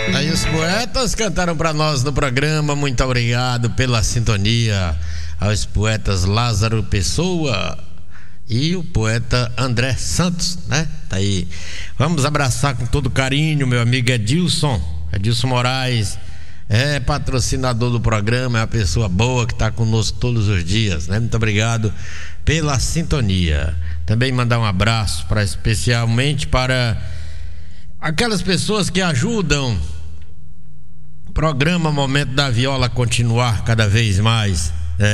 Aí os poetas cantaram para nós no programa. Muito obrigado pela sintonia aos poetas Lázaro Pessoa e o poeta André Santos, né? Tá aí. Vamos abraçar com todo carinho meu amigo Edilson Moraes, é patrocinador do programa, é uma pessoa boa que está conosco todos os dias, né? Muito obrigado pela sintonia. Também mandar um abraço especialmente para aquelas pessoas que ajudam o programa Momento da Viola continuar cada vez mais.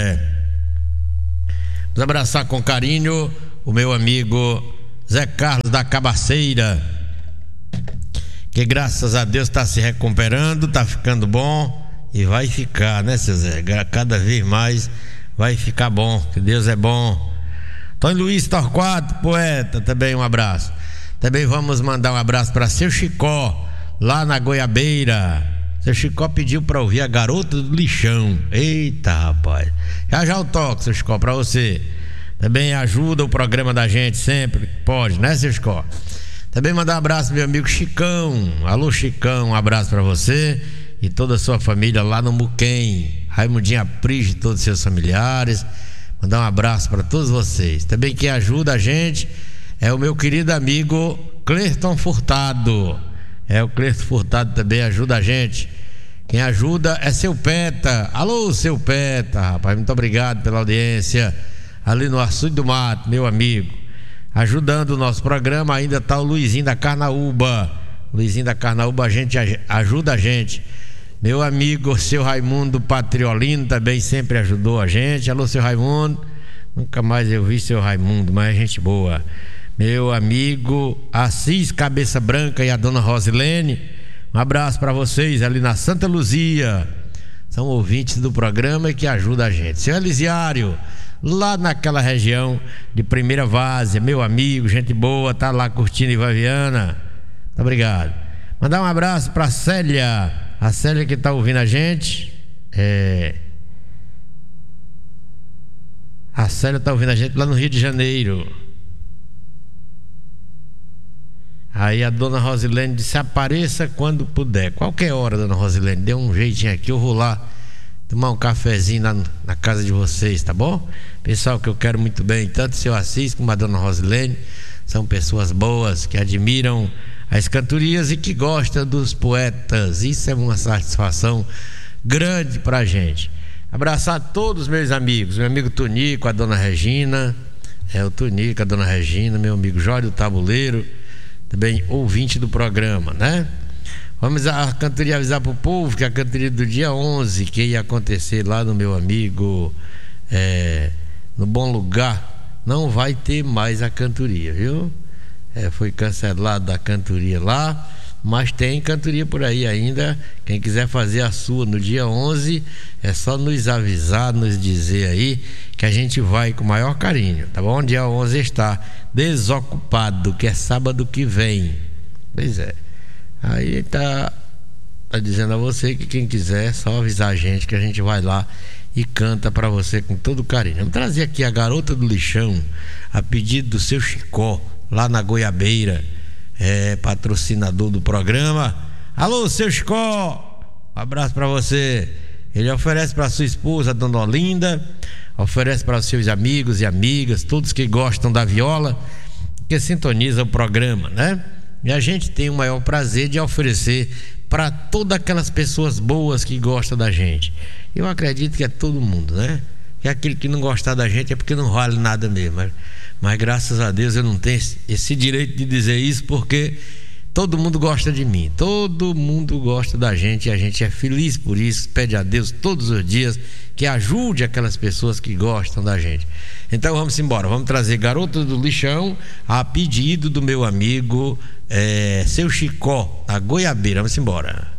Vamos abraçar com carinho o meu amigo Zé Carlos da Cabaceira, que graças a Deus está se recuperando, está ficando bom e vai ficar, né, seu Zé? Cada vez mais vai ficar bom, que Deus é bom. Antônio Luiz Torquato, poeta, também um abraço. Também vamos mandar um abraço para seu Chicó, lá na Goiabeira. Seu Chicó pediu para ouvir a Garota do Lixão. Eita, rapaz. Já eu toco, seu Chicó, para você. Também ajuda o programa da gente sempre. Pode, né, seu Chicó? Também mandar um abraço pro meu amigo Chicão. Alô, Chicão, um abraço para você e toda a sua família lá no Muquem. Raimundinho Aprige, todos os seus familiares. Mandar um abraço para todos vocês. Também quem ajuda a gente é o meu querido amigo Clerton Furtado. O Clerton Furtado também ajuda a gente. Quem ajuda é seu Peta. Alô, seu Peta, rapaz, muito obrigado pela audiência. Ali no Açude do Mato, meu amigo. Ajudando o nosso programa ainda está o Luizinho da Carnaúba. Luizinho da Carnaúba, a gente ajuda a gente. Meu amigo, seu Raimundo Patriolino também sempre ajudou a gente. Alô, seu Raimundo. Nunca mais eu vi seu Raimundo, mas é gente boa. Meu amigo Assis Cabeça Branca e a dona Rosilene, um abraço para vocês ali na Santa Luzia. São ouvintes do programa e que ajudam a gente. Seu Elisiário, lá naquela região de Primeira Várzea, meu amigo, gente boa, tá lá curtindo Ivaviana. Muito obrigado. Mandar um abraço para Célia, a Célia que tá ouvindo a gente. A Célia tá ouvindo a gente lá no Rio de Janeiro. Aí a dona Rosilene disse: apareça quando puder. Qualquer hora, dona Rosilene, dê um jeitinho aqui, eu vou lá tomar um cafezinho na casa de vocês, tá bom? Pessoal que eu quero muito bem, tanto o seu Assis como a dona Rosilene, são pessoas boas que admiram as cantorias e que gostam dos poetas. Isso é uma satisfação grande pra gente. Abraçar todos os meus amigos, meu amigo Tonico, a dona Regina, o Tonico, a dona Regina, meu amigo Jório Tabuleiro, também ouvinte do programa, né? Vamos a cantoria avisar pro povo que a cantoria do dia 11, que ia acontecer lá no meu amigo no Bom Lugar, não vai ter mais a cantoria, viu? Foi cancelada a cantoria lá, mas tem cantoria por aí ainda. Quem quiser fazer a sua no dia 11, é só nos avisar, nos dizer aí, que a gente vai com o maior carinho, tá bom? Dia 11 está desocupado, que é sábado que vem. Pois é. Aí tá dizendo a você que quem quiser é só avisar a gente que a gente vai lá e canta pra você com todo carinho. Vamos trazer aqui a Garota do Lixão, a pedido do seu Chicó, lá na Goiabeira, patrocinador do programa. Alô, seu Chicó, um abraço pra você. Ele oferece pra sua esposa, dona Olinda, oferece para os seus amigos e amigas, todos que gostam da viola, que sintonizam o programa, né? E a gente tem o maior prazer de oferecer para todas aquelas pessoas boas que gostam da gente. Eu acredito que é todo mundo, né? E aquele que não gostar da gente é porque não vale nada mesmo. Mas graças a Deus eu não tenho esse direito de dizer isso, porque todo mundo gosta de mim, todo mundo gosta da gente e a gente é feliz por isso. Pede a Deus todos os dias que ajude aquelas pessoas que gostam da gente. Então vamos embora, vamos trazer Garota do Lixão a pedido do meu amigo seu Chicó, da Goiabeira. Vamos embora.